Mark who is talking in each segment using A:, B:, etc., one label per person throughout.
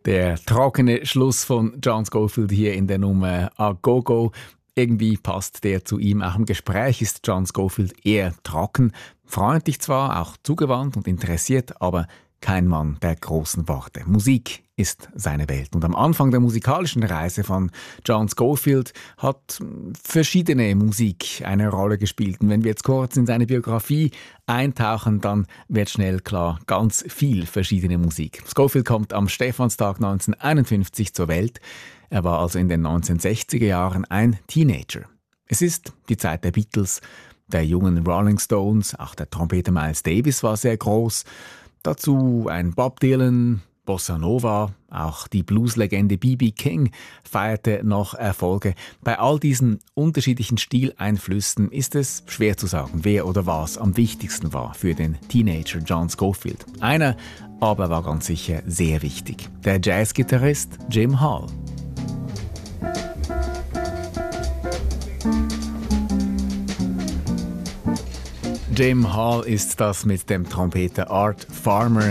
A: Der trockene Schluss von John Scofield hier in der Nummer A Go Go. Irgendwie passt der zu ihm. Auch im Gespräch ist John Scofield eher trocken, freundlich zwar, auch zugewandt und interessiert, aber kein Mann der großen Worte. Musik ist seine Welt. Und am Anfang der musikalischen Reise von John Scofield hat verschiedene Musik eine Rolle gespielt. Und wenn wir jetzt kurz in seine Biografie eintauchen, dann wird schnell klar, ganz viel verschiedene Musik. Scofield kommt am Stephanstag 1951 zur Welt. Er war also in den 1960er Jahren ein Teenager. Es ist die Zeit der Beatles, der jungen Rolling Stones, auch der Trompeter Miles Davis war sehr groß. Dazu ein Bob Dylan, Bossa Nova, auch die Blueslegende B.B. King feierte noch Erfolge. Bei all diesen unterschiedlichen Stileinflüssen ist es schwer zu sagen, wer oder was am wichtigsten war für den Teenager John Scofield. Einer aber war ganz sicher sehr wichtig, der Jazzgitarrist Jim Hall. Jim Hall ist das mit dem Trompeter Art Farmer.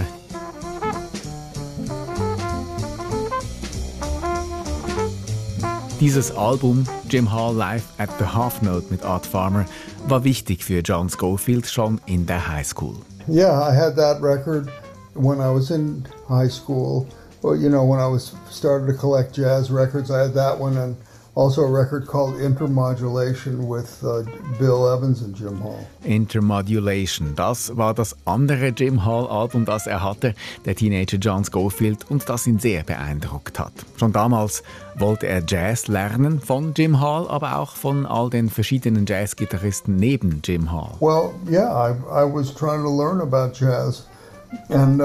A: Dieses Album, Jim Hall Live at the Half Note mit Art Farmer, war wichtig für John Scofield schon in der High School.
B: Yeah, I had that record when I was in high school. Well, you know, when I started to collect jazz records, I had that one and also a record called Intermodulation with Bill Evans and Jim Hall.
A: Intermodulation, das war das andere Jim Hall-Album, das er hatte, der Teenager John Scofield, und das ihn sehr beeindruckt hat. Schon damals wollte er Jazz lernen von Jim Hall, aber auch von all den verschiedenen Jazzgitarristen neben Jim Hall.
B: Well, yeah, I was trying to learn about jazz, and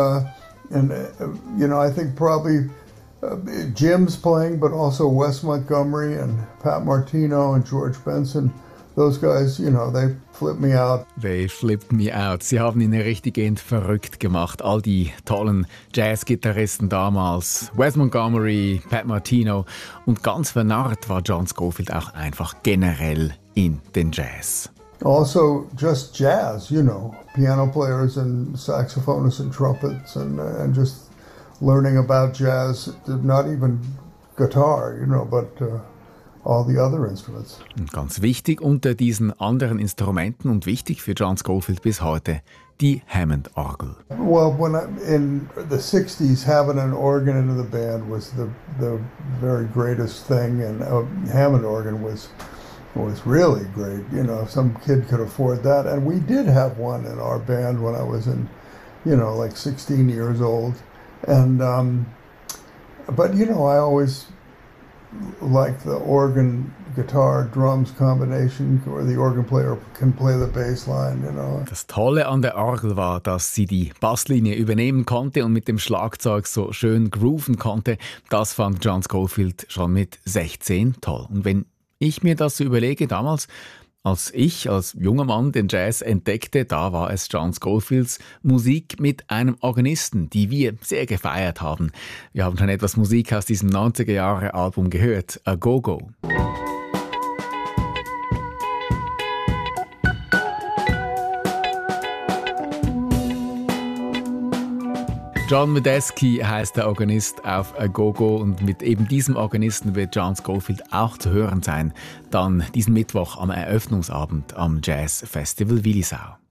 B: you know, I think probably Jim's playing, but also Wes Montgomery and Pat Martino and George Benson. Those guys, you know, they flipped me out.
A: They flipped me out. Sie haben ihn richtiggehend verrückt gemacht. All die tollen Jazzgitarristen damals. Wes Montgomery, Pat Martino. Und ganz vernarrt war John Scofield auch einfach generell in den Jazz.
B: Also just jazz, you know, piano players and saxophonists and trumpets and just learning about jazz, not even guitar, you know, but all the other instruments.
A: Und ganz wichtig unter diesen anderen Instrumenten und wichtig für John Scofield bis heute, die Hammond-Orgel.
B: Well, in the 60s, having an organ in the band was the very greatest thing, and a Hammond organ was really great. You know, some kid could afford that, and we did have one in our band when I was in, you know, like 16 years old. And but you know, I always like the organ, guitar, drums combination, where the organ player can play the bass line, you know.
A: Das Tolle an der Orgel war, dass sie die Basslinie übernehmen konnte und mit dem Schlagzeug so schön grooven konnte. Das fand John Scofield schon mit 16 toll. Und wenn ich mir das so überlege, damals, als ich als junger Mann den Jazz entdeckte, da war es John Scofields Musik mit einem Organisten, die wir sehr gefeiert haben. Wir haben schon etwas Musik aus diesem 90er-Jahre-Album gehört, A Go Go. John Medeski heißt der Organist auf A Go Go, und mit eben diesem Organisten wird John Scofield auch zu hören sein, dann diesen Mittwoch am Eröffnungsabend am Jazz Festival Willisau.